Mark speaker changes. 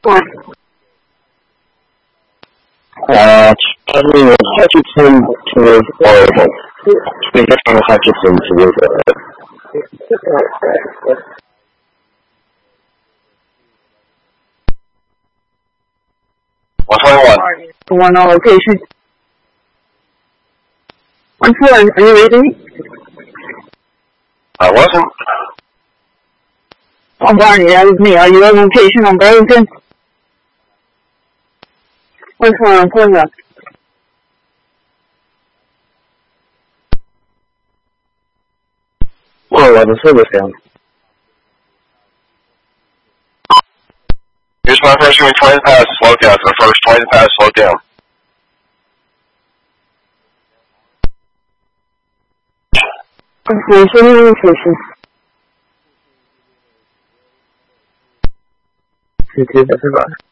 Speaker 1: Turning Hutchinson towards Oregon. Turning Hutchinson towards Oregon.
Speaker 2: 121. One location. 1-4, are you ready?
Speaker 1: I wasn't.
Speaker 2: Oh, Barney, that was me. Are you on location on Burlington? 1-4, I'm pulling up.
Speaker 1: Well, I was service down. Here's my first ring, 20 pass, slow down. For the first 20 pass, slow down.
Speaker 2: Location.
Speaker 1: 2-2, that's about it.